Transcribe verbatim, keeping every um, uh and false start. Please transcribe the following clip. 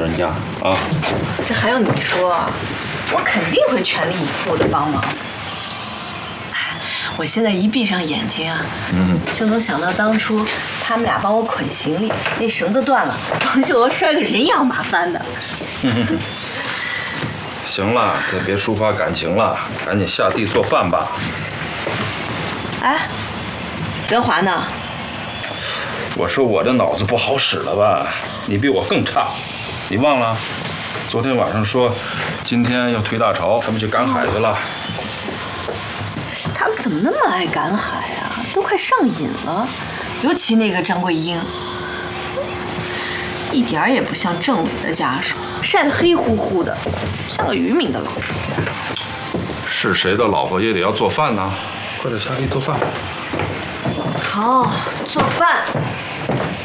人家啊。 这还用你说啊？我肯定会全力以赴的帮忙。我现在一闭上眼睛啊，嗯，就能想到当初他们俩帮我捆行李，那绳子断了，王秀娥摔个人仰马翻的。 行了，再别抒发感情了，赶紧下地做饭吧。 哎，德华呢？ 我说我这脑子不好使了吧？你比我更差。你忘了，昨天晚上说今天要推大潮，他们去赶海去了。 他们怎么那么爱赶海啊？都快上瘾了。尤其那个张桂英，一点儿也不像政委的家属，晒得黑乎乎的，像个渔民的老婆。 是谁的老婆也得要做饭呢？快点下地做饭。 好，做饭。